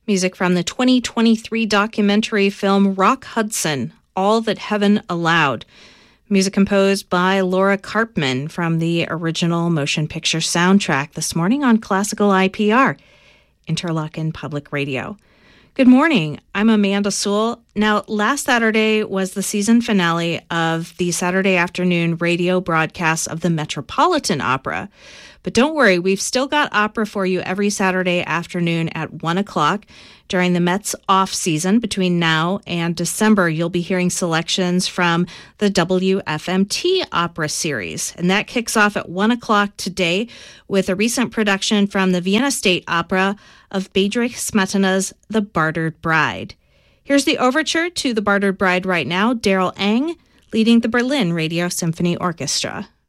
Music from the 2023 documentary film Rock Hudson, All That Heaven Allowed. Music composed by Laura Karpman from the original motion picture soundtrack this morning on Classical IPR, Interlochen Public Radio. Good morning. I'm Amanda Sewell. Now, last Saturday was the season finale of the Saturday afternoon radio broadcast of the Metropolitan Opera. But don't worry, we've still got opera for you every Saturday afternoon at 1 o'clock. During the Met's off-season, between now and December, you'll be hearing selections from the WFMT Opera Series. And that kicks off at 1 o'clock today with a recent production from the Vienna State Opera of Bedřich Smetana's The Bartered Bride. Here's the overture to The Bartered Bride right now, Daryl Eng leading the Berlin Radio Symphony Orchestra.